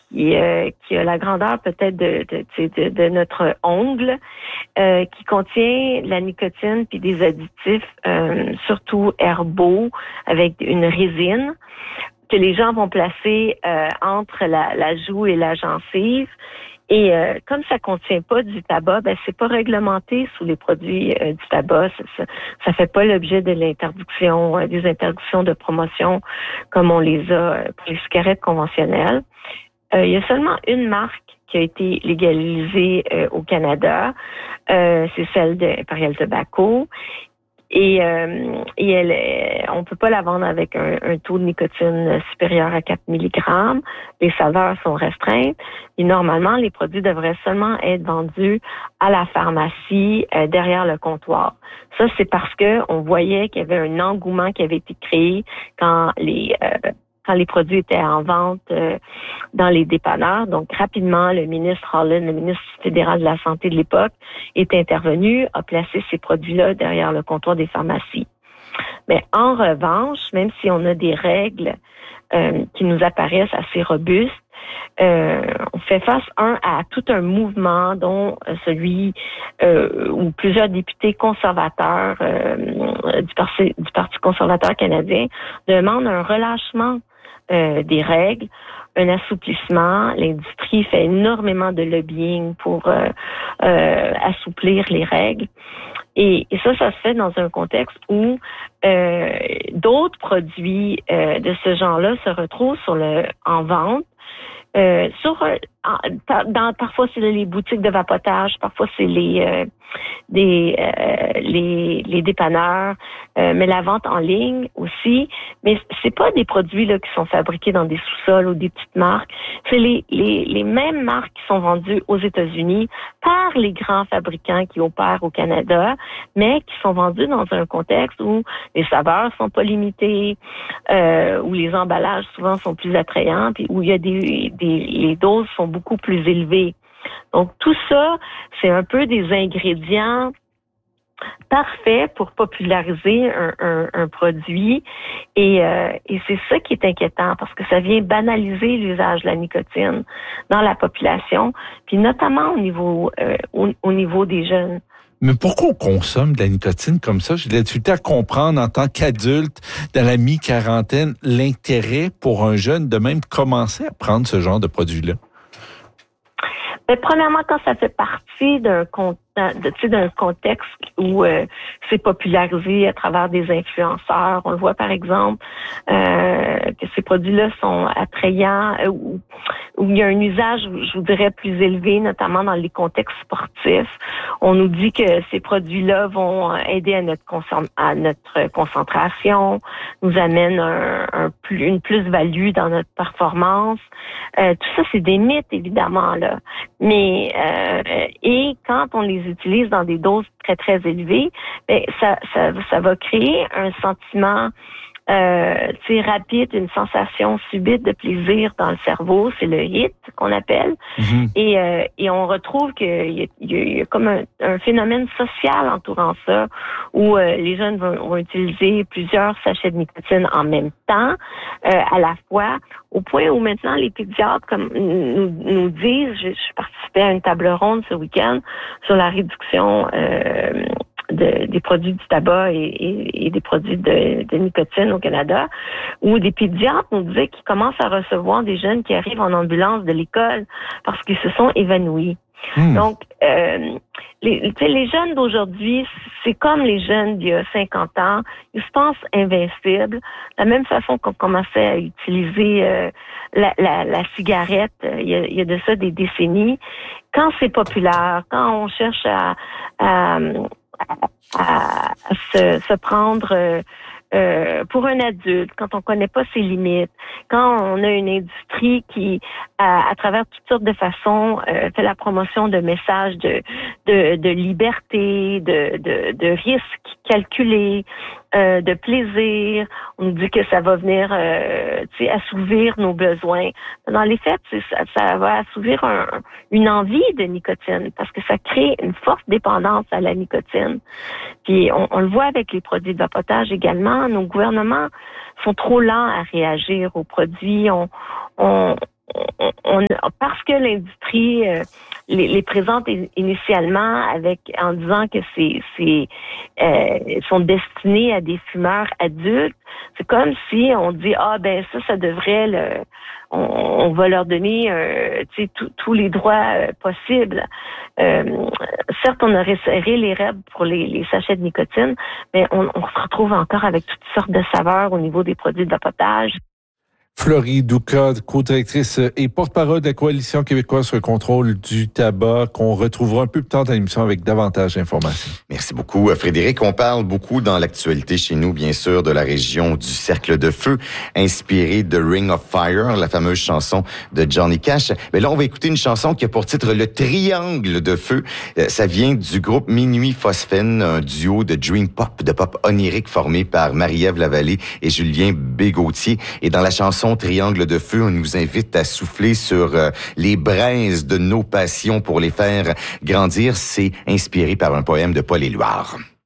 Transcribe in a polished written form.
qui a la grandeur peut-être de notre ongle, qui contient de la nicotine puis des additifs, surtout herbaux, avec une résine que les gens vont placer entre la joue et la gencive. Et comme ça contient pas du tabac, ben c'est pas réglementé sous les produits du tabac. Ça fait pas l'objet de l'interdiction, des interdictions de promotion comme on les a pour les cigarettes conventionnelles. Il y a seulement une marque qui a été légalisée au Canada, c'est celle de Imperial Tobacco. Et on peut pas la vendre avec un taux de nicotine supérieur à 4 mg. Les saveurs sont restreintes. Et normalement, les produits devraient seulement être vendus à la pharmacie derrière le comptoir. Ça, c'est parce que on voyait qu'il y avait un engouement qui avait été créé quand les produits étaient en vente dans les dépanneurs. Donc, rapidement, le ministre Holland, le ministre fédéral de la Santé de l'époque, est intervenu, a placé ces produits-là derrière le comptoir des pharmacies. Mais en revanche, même si on a des règles qui nous apparaissent assez robustes, on fait face, à tout un mouvement, dont celui où plusieurs députés conservateurs du Parti conservateur canadien demandent un relâchement des règles, un assouplissement. L'industrie fait énormément de lobbying pour assouplir les règles. Et ça se fait dans un contexte où d'autres produits de ce genre-là se retrouvent en vente. Parfois c'est les boutiques de vapotage, parfois c'est les dépanneurs, mais la vente en ligne aussi. Mais c'est pas des produits là qui sont fabriqués dans des sous-sols ou des petites marques. C'est les mêmes marques qui sont vendues aux États-Unis par les grands fabricants qui opèrent au Canada, mais qui sont vendus dans un contexte où les saveurs sont pas limitées, où les emballages souvent sont plus attrayants, puis où il y a les doses sont beaucoup plus élevées. Donc, tout ça, c'est un peu des ingrédients parfaits pour populariser un produit. Et c'est ça qui est inquiétant, parce que ça vient banaliser l'usage de la nicotine dans la population, puis notamment au niveau des jeunes. Mais pourquoi on consomme de la nicotine comme ça? J'ai de la difficulté à comprendre en tant qu'adulte, dans la mi-quarantaine, l'intérêt pour un jeune de même commencer à prendre ce genre de produit-là. Mais premièrement, quand ça fait partie d'un contexte où c'est popularisé à travers des influenceurs, on le voit par exemple que ces produits-là sont attrayants, où il y a un usage, je vous dirais, plus élevé, notamment dans les contextes sportifs. On nous dit que ces produits-là vont aider à notre concentration, nous amènent une plus-value dans notre performance. Tout ça, c'est des mythes, évidemment, là. Mais et quand on les utilise dans des doses très, très élevées, ben, ça va créer un sentiment rapide, une sensation subite de plaisir dans le cerveau, c'est le hit qu'on appelle. Mm-hmm. Et on retrouve qu'il y a comme un phénomène social entourant ça, où les jeunes vont utiliser plusieurs sachets de nicotine en même temps, à la fois, au point où maintenant les pédiatres comme nous disent, je participais à une table ronde ce week-end sur la réduction des produits du tabac et des produits de nicotine au Canada, où des pédiatres nous disaient qu'ils commencent à recevoir des jeunes qui arrivent en ambulance de l'école parce qu'ils se sont évanouis. Donc, les jeunes d'aujourd'hui, c'est comme les jeunes d'il y a 50 ans, ils se pensent invincibles. De la même façon qu'on commençait à utiliser la cigarette il y a de ça des décennies. Quand c'est populaire, quand on cherche à se prendre pour un adulte, quand on connaît pas ses limites, quand on a une industrie qui, à travers toutes sortes de façons, fait la promotion de messages de liberté, de risques calculés, de plaisir. On nous dit que ça va venir assouvir nos besoins. Dans les faits, ça va assouvir une envie de nicotine parce que ça crée une forte dépendance à la nicotine. Puis on le voit avec les produits de vapotage également. Nos gouvernements sont trop lents à réagir aux produits. On parce que l'industrie les présente initialement en disant que sont destinés à des fumeurs adultes, c'est comme si on dit ça devrait on va leur donner tous les droits possibles. Certes, on a resserré les règles pour les sachets de nicotine, mais on se retrouve encore avec toutes sortes de saveurs au niveau des produits de vapotage. Florie Douka, co-directrice et porte-parole de la Coalition québécoise sur le contrôle du tabac, qu'on retrouvera un peu plus tard dans l'émission avec davantage d'informations. Merci beaucoup, Frédéric. On parle beaucoup dans l'actualité chez nous, bien sûr, de la région du Cercle de Feu, inspirée de Ring of Fire, la fameuse chanson de Johnny Cash. Mais là, on va écouter une chanson qui a pour titre Le Triangle de Feu. Ça vient du groupe Minuit Phosphène, un duo de dream pop, de pop onirique formé par Marie-Ève Lavallée et Julien Bégautier. Et dans la chanson Triangle de Feu, on nous invite à souffler sur les braises de nos passions pour les faire grandir. C'est inspiré par un poème de Paul Éluard.